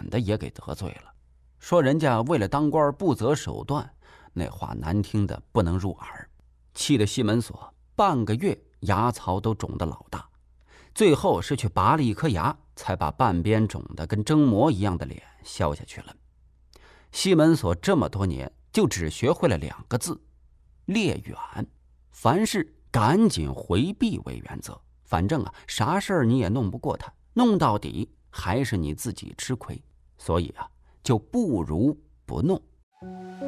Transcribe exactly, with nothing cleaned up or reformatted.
的也给得罪了，说人家为了当官不择手段，那话难听的不能入耳，气得西门锁半个月牙槽都肿得老大，最后是去拔了一颗牙，才把半边肿得跟蒸馍一样的脸消下去了。西门锁这么多年就只学会了两个字：列远，凡事赶紧回避为原则。反正啊，啥事儿你也弄不过他，弄到底还是你自己吃亏，所以啊，就不如不弄。